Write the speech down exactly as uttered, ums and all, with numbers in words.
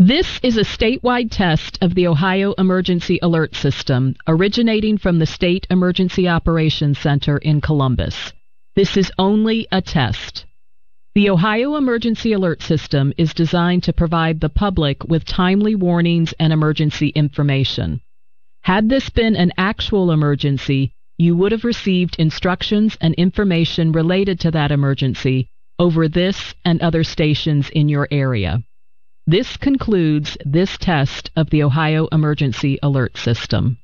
This is a statewide test of the Ohio Emergency Alert System, originating from the State Emergency Operations Center in Columbus. This is only a test. The Ohio Emergency Alert System is designed to provide the public with timely warnings and emergency information. Had this been an actual emergency, you would have received instructions and information related to that emergency over this and other stations in your area. This concludes this test of the Ohio Emergency Alert System.